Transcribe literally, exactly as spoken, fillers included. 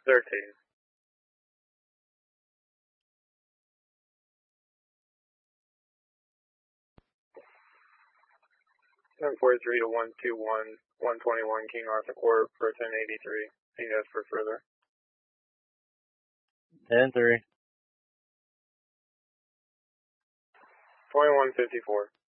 thirteen. ten forty-three to one two one, one twenty-one King Arthur Court for ten eighty-three. Can you ask for further? ten three. twenty-one fifty-four.